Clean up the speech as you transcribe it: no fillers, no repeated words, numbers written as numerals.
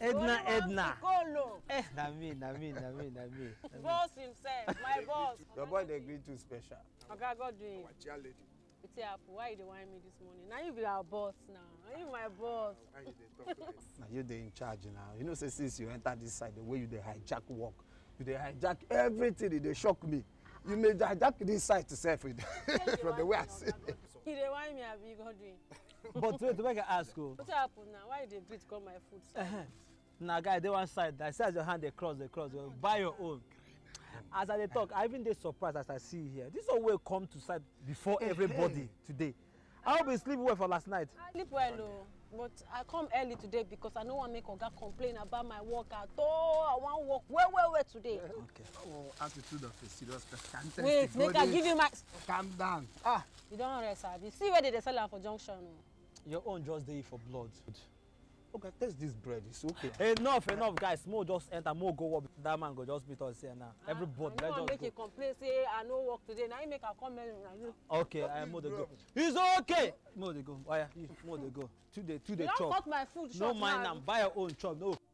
Edna. Na me. Boss himself, my boss. Your boy they agree too special. Okay, God doing. Our chair lady. It's Apple. Why you dey whine me this morning? Now you be our boss now. Now you my boss. Why you dey talk like this? Now you're in charge now. You know, say since you enter this side, the way you dey hijack work, you dey hijack everything. They shock me. You may hijack this side to self with from the way I see it. You dey whine me, abi God doing. But wait, make I ask you. What's happen now? Why you dey beat call my food? Now, guy, they one side. I say as your hand they cross. Buy your own. As I dey talk, I even dey surprised as I see you here. This always come to side before everybody today. I hope you sleep well for last night. I sleep well, oh, but I come early today because I no want make Oga complain about my work at all. I want work well today. Okay. Oh, attitude of a serious person. Wait, make I give you my. Calm down. You don't rest, abi. See where they sell am for junction. Oh. Your own just dey for blood. Okay, taste this bread. It's okay. Enough, guys. More just enter, more go up. That man go just beat us here now. Everybody, I don't make you complain, say I no work today. Now you make a comment. Okay, I am more to go. It's okay. More to go. Oh yeah, more to go. Two day You don't chop. cut my food No short mind now. am. Buy your own chop. No.